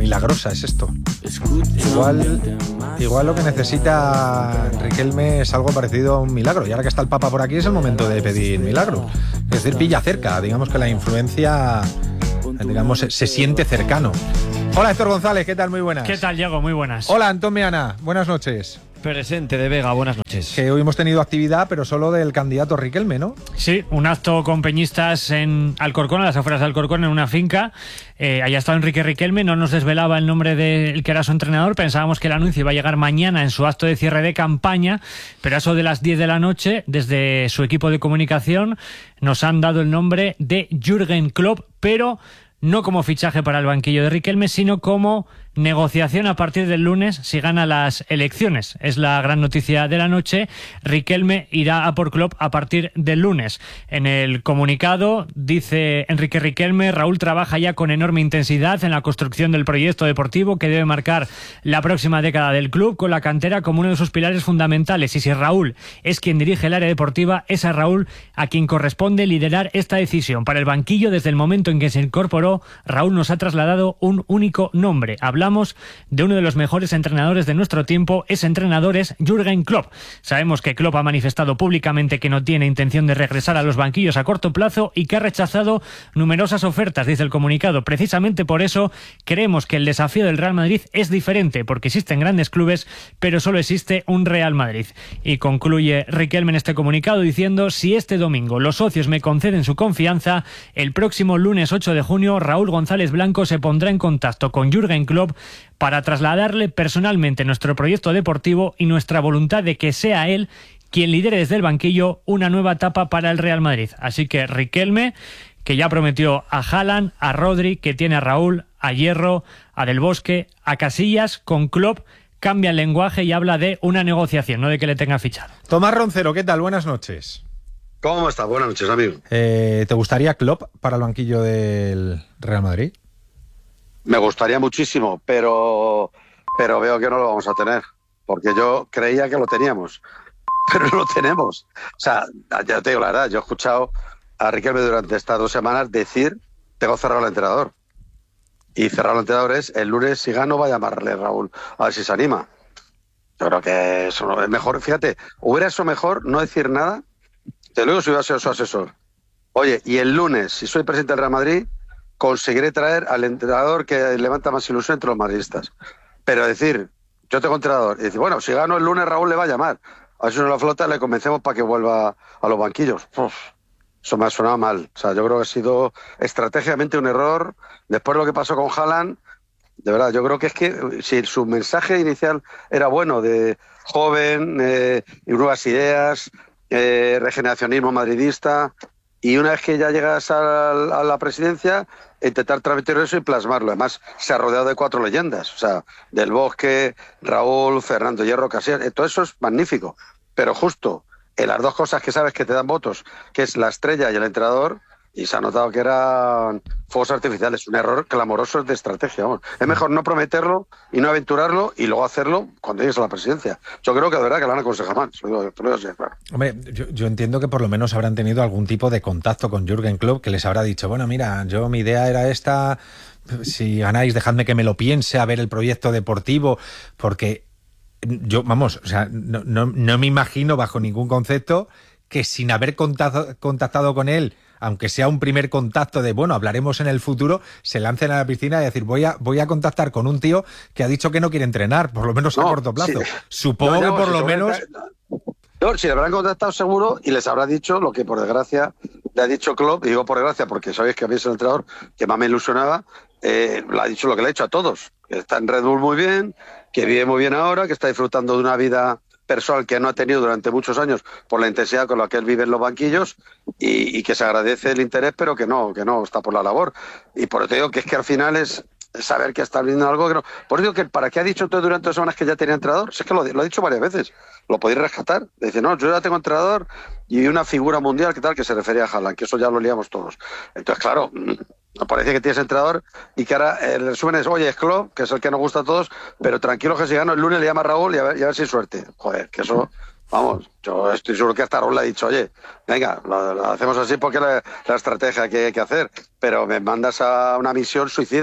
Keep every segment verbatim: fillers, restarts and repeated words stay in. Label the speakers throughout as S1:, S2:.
S1: milagrosa es esto. Igual, igual lo que necesita Riquelme es algo parecido a un milagro. Y ahora que está el Papa por aquí es el momento de pedir milagro. Es decir, pilla cerca. Digamos que la influencia, digamos, se, se siente cercano. Hola, Héctor González, ¿qué tal? Muy buenas.
S2: ¿Qué tal, Diego? Muy buenas.
S1: Hola, Antón Meana, buenas noches.
S3: Presente de Vega, buenas noches.
S1: Que hoy hemos tenido actividad, pero solo del candidato Riquelme, ¿no?
S2: Sí, un acto con peñistas en Alcorcón, a las afueras de Alcorcón, en una finca. Eh, allá estaba Enrique Riquelme, no nos desvelaba el nombre del que era su entrenador. Pensábamos que el anuncio iba a llegar mañana en su acto de cierre de campaña, pero a eso de las diez de la noche, desde su equipo de comunicación, nos han dado el nombre de Jürgen Klopp, pero no como fichaje para el banquillo de Riquelme, sino como negociación a partir del lunes si gana las elecciones. Es la gran noticia de la noche. Riquelme irá a por Klopp a partir del lunes. En el comunicado dice Enrique Riquelme: Raúl trabaja ya con enorme intensidad en la construcción del proyecto deportivo que debe marcar la próxima década del club, con la cantera como uno de sus pilares fundamentales. Y si Raúl es quien dirige el área deportiva, es a Raúl a quien corresponde liderar esta decisión. Para el banquillo, desde el momento en que se incorporó, Raúl nos ha trasladado un único nombre. Hablamos de uno de los mejores entrenadores de nuestro tiempo. Ese entrenador es Jürgen Klopp. Sabemos que Klopp ha manifestado públicamente que no tiene intención de regresar a los banquillos a corto plazo y que ha rechazado numerosas ofertas, dice el comunicado. Precisamente por eso creemos que el desafío del Real Madrid es diferente, porque existen grandes clubes, pero solo existe un Real Madrid. Y concluye Riquelme en este comunicado diciendo: si este domingo los socios me conceden su confianza, el próximo lunes ocho de junio Raúl González Blanco se pondrá en contacto con Jürgen Klopp para trasladarle personalmente nuestro proyecto deportivo y nuestra voluntad de que sea él quien lidere desde el banquillo una nueva etapa para el Real Madrid. Así que Riquelme, que ya prometió a Haaland, a Rodri, que tiene a Raúl, a Hierro, a Del Bosque, a Casillas, con Klopp cambia el lenguaje y habla de una negociación, no de que le tenga fichado.
S1: Tomás Roncero, ¿qué tal? Buenas noches.
S4: ¿Cómo estás? Buenas noches, amigo.
S1: Eh, ¿Te gustaría Klopp para el banquillo del Real Madrid?
S4: Me gustaría muchísimo, pero, pero veo que no lo vamos a tener, porque yo creía que lo teníamos, pero no lo tenemos. O sea, ya te digo la verdad, yo he escuchado a Riquelme durante estas dos semanas decir: tengo cerrado al entrenador. Y cerrado al entrenador es: el lunes si gano va a llamarle Raúl a ver si se anima. Yo creo que eso es mejor. Fíjate, hubiera eso mejor no decir nada. Te lo digo si hubiera sido su asesor. Oye, y el lunes, si soy presidente del Real Madrid, conseguiré traer al entrenador que levanta más ilusión entre los madridistas. Pero decir: yo tengo entrenador, y decir: bueno, si gano el lunes Raúl le va a llamar, a ver si no la flota le convencemos para que vuelva a los banquillos. Uf, eso me ha sonado mal. O sea, yo creo que ha sido estratégicamente un error. Después de lo que pasó con Haaland, de verdad, yo creo que es que si su mensaje inicial era bueno, de joven, eh, y nuevas ideas, eh, regeneracionismo madridista, y una vez que ya llegas a, a la presidencia, intentar transmitir eso y plasmarlo. Además, se ha rodeado de cuatro leyendas, o sea, Del Bosque, Raúl, Fernando Hierro, Casillas, todo eso es magnífico. Pero justo en las dos cosas que sabes que te dan votos, que es la estrella y el entrenador, y se ha notado que eran fuegos artificiales, un error clamoroso de estrategia. Vamos. Es mejor no prometerlo y no aventurarlo y luego hacerlo cuando llegues a la presidencia. Yo creo que de verdad que lo han aconsejado mal. Lo digo así, claro.
S1: Hombre, yo, yo entiendo que por lo menos habrán tenido algún tipo de contacto con Jürgen Klopp, que les habrá dicho: bueno, mira, yo mi idea era esta, si ganáis dejadme que me lo piense, a ver el proyecto deportivo, porque yo, vamos, o sea, no, no, no me imagino bajo ningún concepto que sin haber contactado, contactado con él, aunque sea un primer contacto de, bueno, hablaremos en el futuro, se lancen a la piscina y decir: voy a voy a contactar con un tío que ha dicho que no quiere entrenar, por lo menos no, a corto plazo. Sí. Supongo no, no, que por si lo menos...
S4: No, si le habrán contactado seguro y les habrá dicho lo que por desgracia le ha dicho Klopp, y digo por desgracia porque sabéis que a mí es el entrenador que más me ilusionaba, eh, le ha dicho lo que le ha dicho a todos, que está en Red Bull muy bien, que vive muy bien ahora, que está disfrutando de una vida personal que no ha tenido durante muchos años por la intensidad con la que él vive en los banquillos, y, y que se agradece el interés, pero que no, que no está por la labor. Y por eso te digo que es que al final es saber que está viendo algo que no. Por eso digo que para qué ha dicho todo durante dos semanas que ya tenía entrenador, si es que lo, lo ha dicho varias veces, lo podéis rescatar. Dice: no, yo ya tengo entrenador y una figura mundial, que tal, que se refería a Haaland, que eso ya lo liamos todos. Entonces, claro, me parece que tienes entrenador y que ahora el resumen es: oye, es Klopp, que es el que nos gusta a todos, pero tranquilo que si gano el lunes le llama a Raúl y a ver, y a ver si hay suerte. Joder, que eso, vamos, yo estoy seguro que hasta Raúl le ha dicho: oye, venga, lo, lo hacemos así porque la, la estrategia que hay que hacer, pero me mandas a una misión suicida.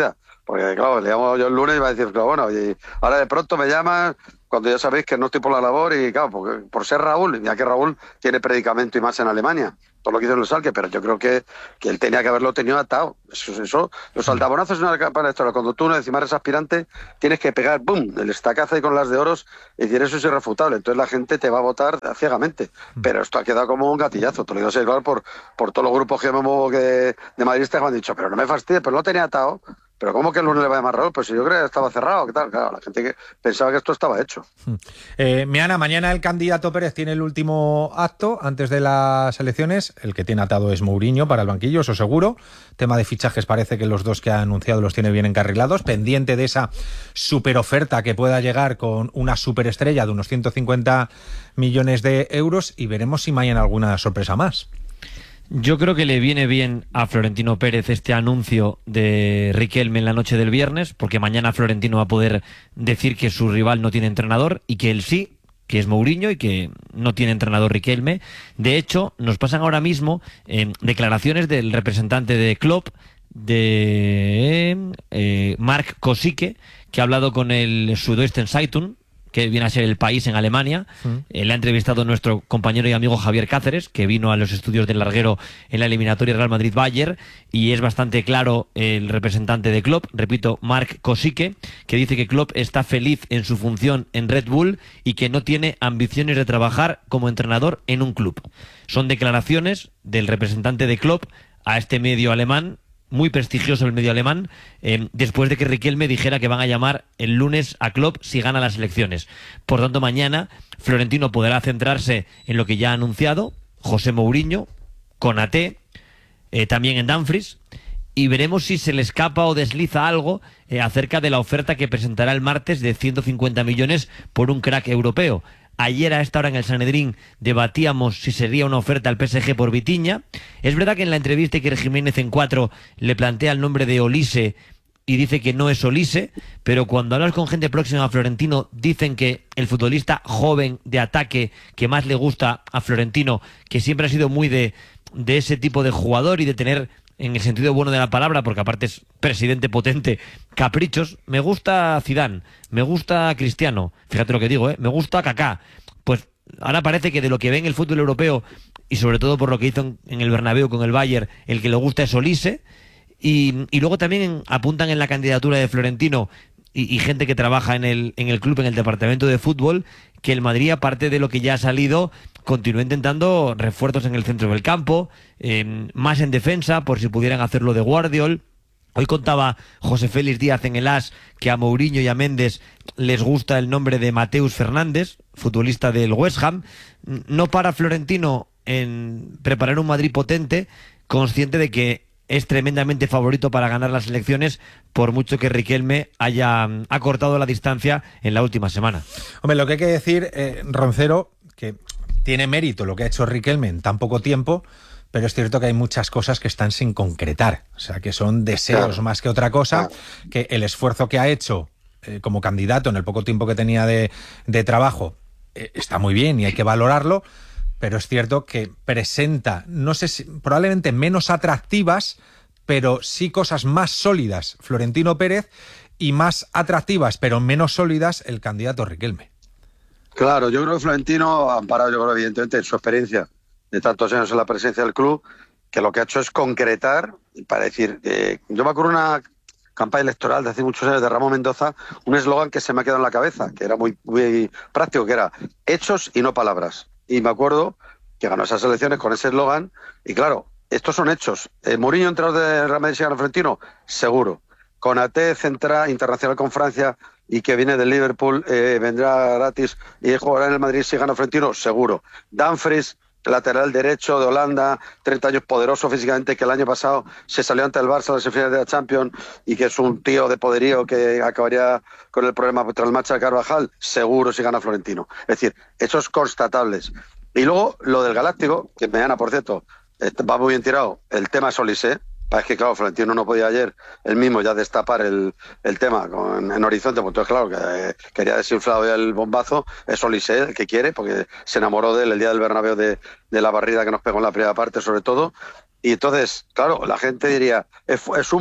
S4: Porque, claro, le llamo yo el lunes y va a decir, claro, bueno, y ahora de pronto me llaman cuando ya sabéis que no estoy por la labor y, claro, porque, por ser Raúl, ya que Raúl tiene predicamento y más en Alemania, por lo que hizo en el Schalke, pero yo creo que, que él tenía que haberlo tenido atado. Eso, eso los saltabonazos es una capa de historia. Cuando tú, no encima eres aspirante, tienes que pegar, ¡bum!, el estacazo ahí con las de oros y decir, eso es irrefutable. Entonces la gente te va a votar ciegamente. Pero esto ha quedado como un gatillazo. Te lo digo así, claro, por, por todos los grupos que me muevo que, de madridistas que me han dicho, pero no me fastidies, pero lo tenía atado. Pero ¿cómo que el lunes le va a llamar Raúl? Pues si yo creo que estaba cerrado, ¿qué tal? Claro, la gente que pensaba que esto estaba hecho.
S1: Eh, Miana, mañana el candidato Pérez tiene el último acto antes de las elecciones. El que tiene atado es Mourinho para el banquillo, eso seguro. Tema de fichajes parece que los dos que ha anunciado los tiene bien encarrilados. Pendiente de esa superoferta que pueda llegar con una superestrella de unos ciento cincuenta millones de euros y veremos si mañana alguna sorpresa más.
S3: Yo creo que le viene bien a Florentino Pérez este anuncio de Riquelme en la noche del viernes, porque mañana Florentino va a poder decir que su rival no tiene entrenador y que él sí, que es Mourinho y que no tiene entrenador Riquelme. De hecho, nos pasan ahora mismo eh, declaraciones del representante de Klopp, de eh, Mark Kosike, que ha hablado con el Südeutsche Zeitung, que viene a ser El País en Alemania. Mm. Eh, le ha entrevistado nuestro compañero y amigo Javier Cáceres, que vino a los estudios del Larguero en la eliminatoria Real Madrid-Bayern, y es bastante claro el representante de Klopp, repito, Mark Kosike, que dice que Klopp está feliz en su función en Red Bull y que no tiene ambiciones de trabajar como entrenador en un club. Son declaraciones del representante de Klopp a este medio alemán, muy prestigioso el medio alemán, eh, después de que Riquelme dijera que van a llamar el lunes a Klopp si gana las elecciones. Por tanto, mañana Florentino podrá centrarse en lo que ya ha anunciado, José Mourinho, Konaté, eh, también en Dumfries, y veremos si se le escapa o desliza algo eh, acerca de la oferta que presentará el martes de ciento cincuenta millones por un crack europeo. Ayer a esta hora en el Sanedrín debatíamos si sería una oferta al P S G por Vitinha. Es verdad que en la entrevista Iker Jiménez en cuatro le plantea el nombre de Olise y dice que no es Olise, pero cuando hablas con gente próxima a Florentino dicen que el futbolista joven de ataque que más le gusta a Florentino, que siempre ha sido muy de, de ese tipo de jugador y de tener, en el sentido bueno de la palabra, porque aparte es presidente potente, caprichos. Me gusta Zidane, me gusta Cristiano, fíjate lo que digo, ¿eh? Me gusta Kaká. Pues ahora parece que de lo que ve en el fútbol europeo, y sobre todo por lo que hizo en, en el Bernabéu con el Bayern, el que le gusta es Olise, y, y luego también apuntan en la candidatura de Florentino y, y gente que trabaja en el, en el club, en el departamento de fútbol, que el Madrid, aparte de lo que ya ha salido, continúa intentando refuerzos en el centro del campo, eh, más en defensa, por si pudieran hacerlo de Guardiol. Hoy contaba José Félix Díaz en el As que a Mourinho y a Méndez les gusta el nombre de Mateus Fernández, futbolista del West Ham. No para Florentino en preparar un Madrid potente, consciente de que es tremendamente favorito para ganar las elecciones, por mucho que Riquelme haya acortado la distancia en la última semana.
S1: Hombre, lo que hay que decir, eh, Roncero, que tiene mérito lo que ha hecho Riquelme en tan poco tiempo, pero es cierto que hay muchas cosas que están sin concretar, o sea, que son deseos claro. más que otra cosa, claro. que el esfuerzo que ha hecho eh, como candidato en el poco tiempo que tenía de, de trabajo eh, está muy bien y hay que valorarlo, pero es cierto que presenta, no sé si, probablemente menos atractivas, pero sí cosas más sólidas Florentino Pérez y más atractivas, pero menos sólidas el candidato Riquelme.
S4: Claro, yo creo que Florentino ha amparado, yo creo, evidentemente, en su experiencia de tantos años en la presencia del club, que lo que ha hecho es concretar, para decir, eh, yo me acuerdo una campaña electoral de hace muchos años de Ramón Mendoza, un eslogan que se me ha quedado en la cabeza, que era muy, muy práctico, que era hechos y no palabras. Y me acuerdo que ganó esas elecciones con ese eslogan, y claro, estos son hechos. Eh, Mourinho, entrenador de Real Madrid, si gana Florentino, seguro. Konaté, central internacional con Francia y que viene del Liverpool, eh, vendrá gratis y jugará en el Madrid si gana Florentino, seguro. Dumfries, lateral derecho de Holanda, treinta años, poderoso físicamente, que el año pasado se salió ante el Barça en las semifinales de la Champions y que es un tío de poderío que acabaría con el problema contra el Macha de Carvajal, seguro si gana Florentino. Es decir, hechos constatables. Y luego lo del Galáctico, que mañana, por cierto, va muy bien tirado, el tema es Olise. Es que, claro, Florentino no podía ayer él mismo ya destapar el, el tema con, en Horizonte, pues entonces, claro, que eh, quería desinflado ya el bombazo. Es Olise el que quiere, porque se enamoró de él el día del Bernabéu, de, de la barrida que nos pegó en la primera parte, sobre todo. Y entonces, claro, la gente diría, es, es humo.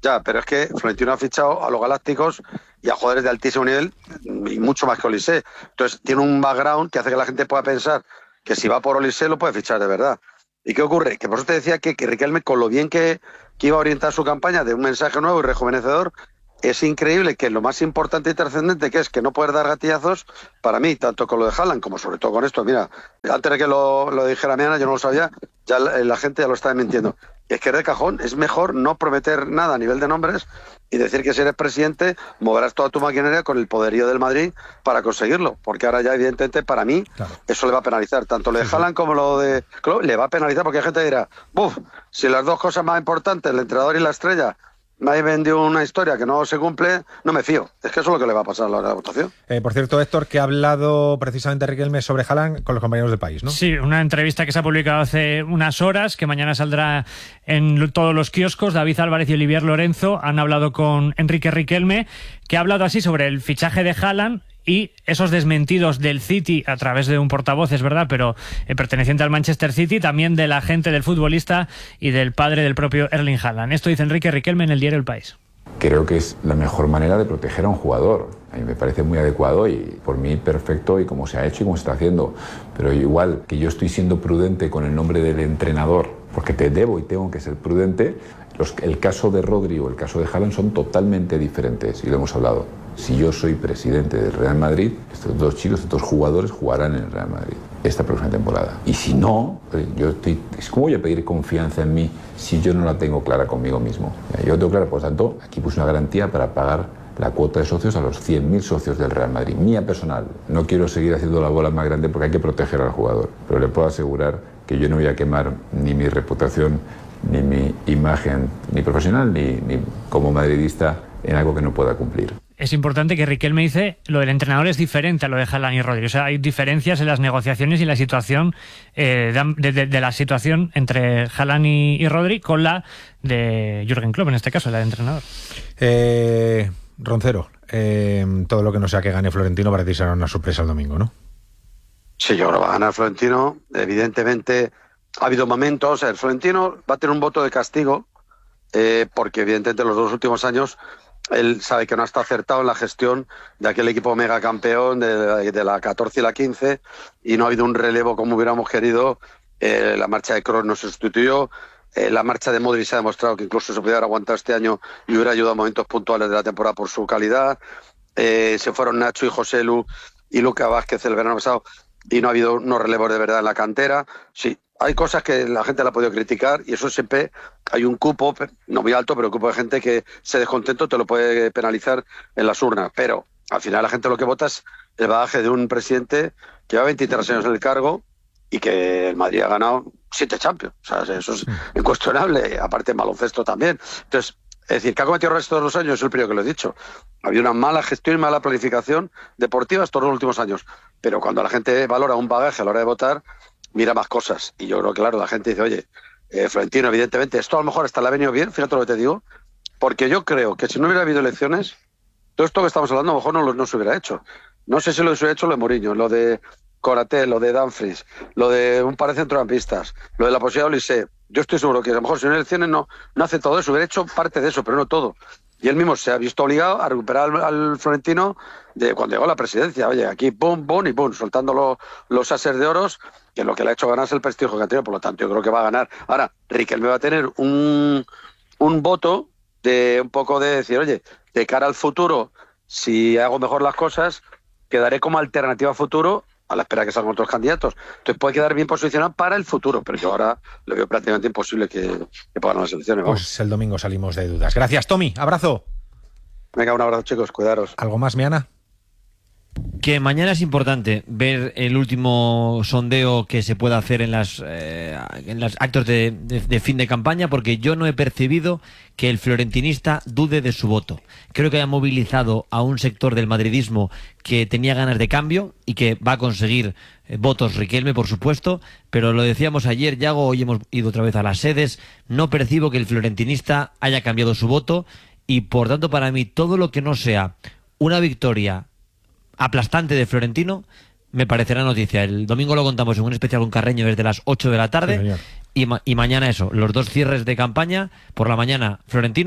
S4: Ya, pero es que Florentino ha fichado a los Galácticos y a jugadores de altísimo nivel y mucho más que Olise. Entonces tiene un background que hace que la gente pueda pensar que si va por Olise lo puede fichar de verdad. ¿Y qué ocurre? Que por eso te decía que, que Riquelme, con lo bien que, que iba a orientar su campaña de un mensaje nuevo y rejuvenecedor, es increíble que lo más importante y trascendente, que es que no poder dar gatillazos, para mí, tanto con lo de Haaland como sobre todo con esto, mira, antes de que lo, lo dijera mañana, yo no lo sabía, ya la, la gente ya lo está mintiendo. Y es que de cajón es mejor no prometer nada a nivel de nombres y decir que si eres presidente moverás toda tu maquinaria con el poderío del Madrid para conseguirlo, porque ahora ya evidentemente para mí claro. Eso le va a penalizar, tanto lo de Haaland como lo de Klopp, le va a penalizar porque hay gente que dirá, buf, si las dos cosas más importantes, el entrenador y la estrella, me vendió una historia que no se cumple, no me fío. Es que eso es lo que le va a pasar a la hora de la votación.
S1: Eh, por cierto, Héctor, que ha hablado precisamente Riquelme sobre Haaland con los compañeros del País, ¿no?
S2: Sí, una entrevista que se ha publicado hace unas horas, que mañana saldrá en todos los kioscos. David Álvarez y Olivier Lorenzo han hablado con Enrique Riquelme, que ha hablado así sobre el fichaje de Haaland y esos desmentidos del City a través de un portavoz, es verdad, pero eh, perteneciente al Manchester City, también de la gente del futbolista y del padre del propio Erling Haaland. Esto dice Enrique Riquelme en el diario El País.
S5: Creo que es la mejor manera de proteger a un jugador. A mí me parece muy adecuado y por mí perfecto y como se ha hecho y como se está haciendo. Pero igual que yo estoy siendo prudente con el nombre del entrenador, porque te debo y tengo que ser prudente, los, el caso de Rodri o el caso de Haaland son totalmente diferentes y lo hemos hablado. Si yo soy presidente del Real Madrid, estos dos chicos, estos dos jugadores jugarán en el Real Madrid esta próxima temporada. Y si no, yo estoy, ¿cómo voy a pedir confianza en mí si yo no la tengo clara conmigo mismo? Yo tengo clara, por lo tanto, aquí puse una garantía para pagar la cuota de socios a los cien mil socios del Real Madrid. Mía personal. No quiero seguir haciendo la bola más grande porque hay que proteger al jugador. Pero le puedo asegurar que yo no voy a quemar ni mi reputación, ni mi imagen, ni profesional, ni, ni como madridista, en algo que no pueda cumplir.
S2: Es importante que Riquelme dice lo del entrenador es diferente a lo de Haaland y Rodri. O sea, hay diferencias en las negociaciones y la situación eh, de, de, de la situación entre Haaland y, y Rodri con la de Jürgen Klopp, en este caso, la de entrenador.
S1: Eh, Roncero, eh, todo lo que no sea que gane Florentino para ti será una sorpresa el domingo, ¿no?
S4: Sí, yo creo que va a ganar Florentino. Evidentemente ha habido momentos. El Florentino va a tener un voto de castigo eh, porque evidentemente los dos últimos años él sabe que no está acertado en la gestión de aquel equipo mega campeón de, de la catorce y la quince y no ha habido un relevo como hubiéramos querido. Eh, la marcha de Kroos no se sustituyó. Eh, la marcha de Modric se ha demostrado que incluso se podía haber aguantado este año y hubiera ayudado a momentos puntuales de la temporada por su calidad. Eh, se fueron Nacho y José Lu y Luca Vázquez el verano pasado y no ha habido unos relevos de verdad en la cantera. Sí, hay cosas que la gente la ha podido criticar y eso siempre hay un cupo, no muy alto, pero un cupo de gente que se descontento te lo puede penalizar en las urnas. Pero al final la gente lo que vota es el bagaje de un presidente que lleva veintitrés años en el cargo y que el Madrid ha ganado siete Champions. O sea, eso es incuestionable, aparte en baloncesto también. Entonces, es decir, que ha cometido errores todos los años, es el primero que lo he dicho. Había una mala gestión y mala planificación deportiva todos los últimos años. Pero cuando la gente valora un bagaje a la hora de votar, mira más cosas. Y yo creo que, claro, la gente dice, oye, eh, Florentino, evidentemente, esto a lo mejor hasta le ha venido bien, fíjate lo que te digo, porque yo creo que si no hubiera habido elecciones, todo esto que estamos hablando a lo mejor no, lo, no se hubiera hecho. No sé si lo hubiera hecho lo de Mourinho, lo de Konaté, lo de Dumfries, lo de un par de centrocampistas, lo de la posibilidad de Olise. Yo estoy seguro que a lo mejor si no hay elecciones no, no hace todo eso, hubiera hecho parte de eso, pero no todo. Y él mismo se ha visto obligado a recuperar al, al Florentino de cuando llegó a la presidencia. Oye, aquí pum, pum y pum, soltando lo, los ases de oros, que lo que le ha hecho ganar es el prestigio que ha tenido, por lo tanto yo creo que va a ganar. Ahora, Riquelme va a tener un, un voto de un poco de decir, oye, de cara al futuro, si hago mejor las cosas, quedaré como alternativa a futuro a la espera de que salgan otros candidatos. Entonces puede quedar bien posicionado para el futuro, pero yo ahora le veo prácticamente imposible que, que puedan las elecciones. Vamos.
S1: Pues el domingo salimos de dudas. Gracias, Tommy. Abrazo.
S4: Venga, un abrazo, chicos. Cuidaros.
S1: ¿Algo más, Miana?
S3: Que mañana es importante ver el último sondeo que se pueda hacer en las eh, en los actos de, de, de fin de campaña, porque yo no he percibido que el florentinista dude de su voto. Creo que haya movilizado a un sector del madridismo que tenía ganas de cambio y que va a conseguir eh, votos. Riquelme, por supuesto, pero lo decíamos ayer, Yago, hoy hemos ido otra vez a las sedes, no percibo que el florentinista haya cambiado su voto y, por tanto, para mí, todo lo que no sea una victoria aplastante de Florentino me parecerá noticia. El domingo lo contamos en un especial con Carreño desde las ocho de la tarde. Sí, y, ma y mañana eso, los dos cierres de campaña. Por la mañana Florentino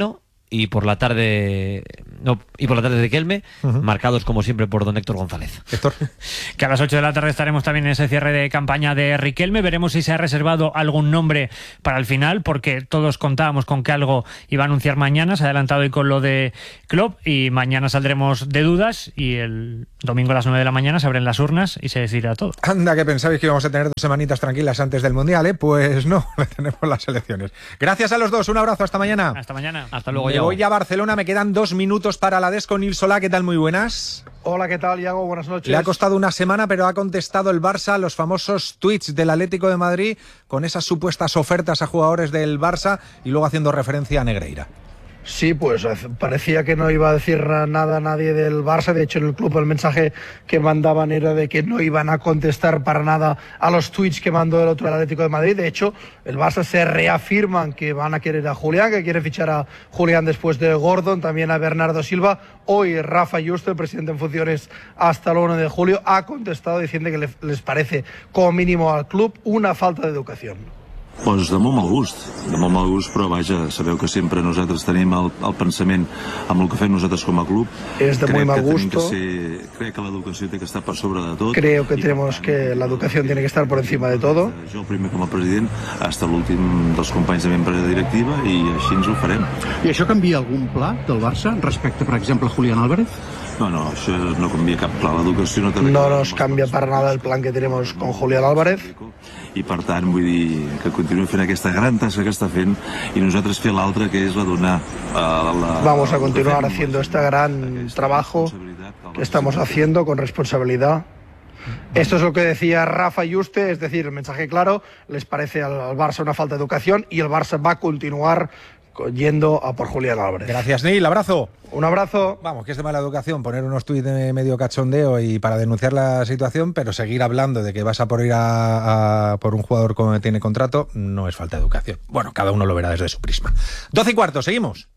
S3: y por la tarde no, y por la tarde Riquelme, uh-huh. marcados como siempre por don Héctor González.
S1: Héctor.
S2: Que a las ocho de la tarde estaremos también en ese cierre de campaña de Riquelme. Veremos si se ha reservado algún nombre para el final, porque todos contábamos con que algo iba a anunciar mañana. Se ha adelantado hoy con lo de Klopp y mañana saldremos de dudas y el domingo a las nueve de la mañana se abren las urnas y se decidirá todo.
S1: Anda, que pensabais que íbamos a tener dos semanitas tranquilas antes del Mundial, ¿eh? Pues no, tenemos las elecciones. Gracias a los dos, un abrazo, hasta mañana.
S2: Hasta mañana.
S3: Hasta luego.
S1: Me voy a Barcelona, me quedan dos minutos para la Desco. Nil Solá, ¿qué tal? Muy buenas.
S6: Hola, ¿qué tal, Iago? Buenas noches.
S1: Le ha costado una semana, pero ha contestado el Barça a los famosos tweets del Atlético de Madrid con esas supuestas ofertas a jugadores del Barça y luego haciendo referencia a Negreira.
S6: Sí, pues parecía que no iba a decir nada a nadie del Barça. De hecho, en el club el mensaje que mandaban era de que no iban a contestar para nada a los tweets que mandó el otro Atlético de Madrid. De hecho, el Barça se reafirman que van a querer a Julián, que quieren fichar a Julián después de Gordon, también a Bernardo Silva. Hoy Rafa Yuste, el presidente en funciones hasta el uno de julio, ha contestado diciendo que les parece como mínimo al club una falta de educación.
S7: Pues de molt mal gust, de molt mal gust, però vaja, sabeu que sempre nosaltres tenim el, el pensament amb el que fem nosaltres com a club.
S6: Es de muy mal gusto.
S7: Que ser, crec que l'educació té que estar per sobre de tot.
S6: Creo que tenemos que la educación tiene que estar por encima de todo.
S7: Jo el primer com a president, hasta l'últim dels companys de mi empresa directiva i així ens ho farem.
S8: I això canvia algun pla del Barça respecte, per exemple, a Julián Álvarez?
S7: No, no, això no canvia cap pla. L'educació no té...
S6: No nos cambia para nada el plan que tenemos con Julián Álvarez.
S7: I per tant vull dir que continuï fent aquesta gran tasca que està fent i nosaltres fer l'altra, que és la donar uh, la...
S6: Vamos a continuar haciendo este gran trabajo que estamos haciendo con responsabilidad. Esto es lo que decía Rafa Yuste, es decir, el mensaje claro, les parece al, al Barça una falta de educación y el Barça va a continuar yendo a por Julián Álvarez.
S1: Gracias, Neil, abrazo.
S6: Un abrazo.
S1: Vamos, que es de mala educación poner unos tuits de medio cachondeo y para denunciar la situación, pero seguir hablando de que vas a por ir a, a por un jugador que tiene contrato no es falta de educación. Bueno, cada uno lo verá desde su prisma. doce y cuarto, seguimos.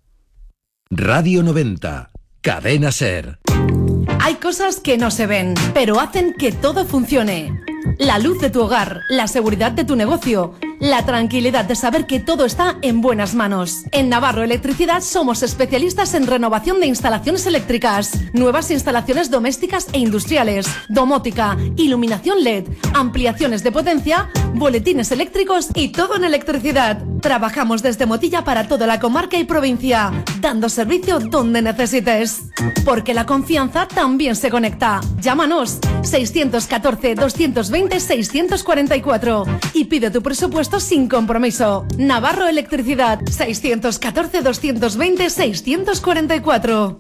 S9: Radio noventa, Cadena SER.
S10: Hay cosas que no se ven, pero hacen que todo funcione. La luz de tu hogar, la seguridad de tu negocio, la tranquilidad de saber que todo está en buenas manos. En Navarro Electricidad somos especialistas en renovación de instalaciones eléctricas, nuevas instalaciones domésticas e industriales, domótica, iluminación L E D, ampliaciones de potencia, boletines eléctricos y todo en electricidad. Trabajamos desde Motilla para toda la comarca y provincia, dando servicio donde necesites. Porque la confianza también se conecta. Llámanos seiscientos catorce, doscientos veinte, seiscientos cuarenta y cuatro y pide tu presupuesto sin compromiso. Navarro Electricidad, seiscientos catorce, doscientos veinte, seiscientos cuarenta y cuatro.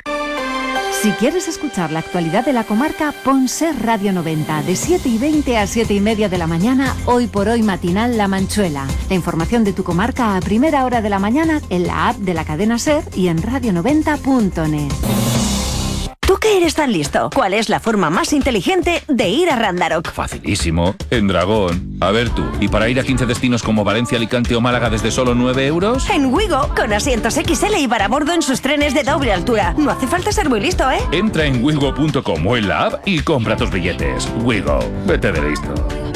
S11: Si quieres escuchar la actualidad de la comarca, pon SER Radio noventa, de siete y veinte a siete y media de la mañana, hoy por hoy matinal La Manchuela. La información de tu comarca a primera hora de la mañana en la app de la cadena SER y en radio noventa punto net.
S12: ¿Tú que eres tan listo? ¿Cuál es la forma más inteligente de ir a Randarock?
S13: Facilísimo, en Dragón. A ver tú, ¿y para ir a quince destinos como Valencia, Alicante o Málaga desde solo nueve euros?
S12: En Wigo, con asientos equis ele y para bordo en sus trenes de doble altura. No hace falta ser muy listo, ¿eh?
S13: Entra en wigo punto com o en la app y compra tus billetes. Wigo, vete de listo.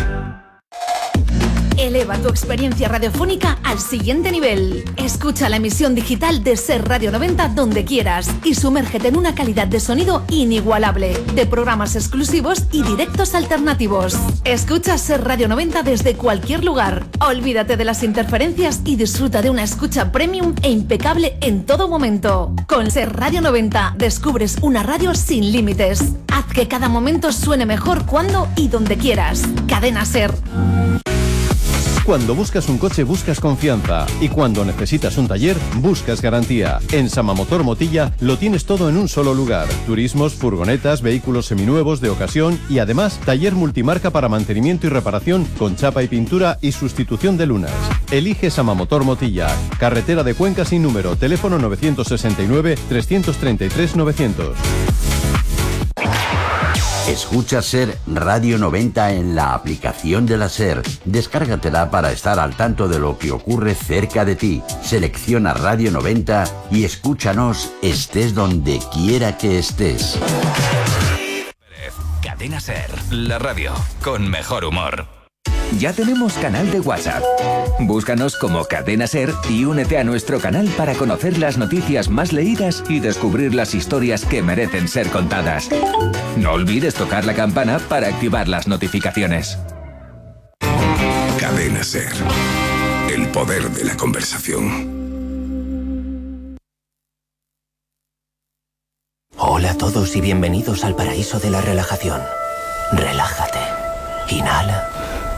S10: Eleva tu experiencia radiofónica al siguiente nivel. Escucha la emisión digital de SER Radio noventa donde quieras y sumérgete en una calidad de sonido inigualable, de programas exclusivos y directos alternativos. Escucha SER Radio noventa desde cualquier lugar. Olvídate de las interferencias y disfruta de una escucha premium e impecable en todo momento. Con SER Radio noventa descubres una radio sin límites. Haz que cada momento suene mejor cuando y donde quieras. Cadena SER.
S14: Cuando buscas un coche buscas confianza y cuando necesitas un taller buscas garantía. En Samamotor Motilla lo tienes todo en un solo lugar. Turismos, furgonetas, vehículos seminuevos de ocasión y además taller multimarca para mantenimiento y reparación con chapa y pintura y sustitución de lunas. Elige Samamotor Motilla. Carretera de Cuenca sin número. Teléfono novecientos sesenta y nueve, trescientos treinta y tres, novecientos.
S15: Escucha SER Radio noventa en la aplicación de la SER. Descárgatela para estar al tanto de lo que ocurre cerca de ti. Selecciona Radio noventa y escúchanos estés donde quiera que estés.
S9: Cadena SER, la radio con mejor humor.
S16: Ya tenemos canal de WhatsApp. Búscanos como Cadena Ser y únete a nuestro canal para conocer las noticias más leídas y descubrir las historias que merecen ser contadas. No olvides tocar la campana para activar las notificaciones.
S17: Cadena Ser. El poder de la conversación.
S18: Hola a todos y bienvenidos al paraíso de la relajación. Relájate. Inhala.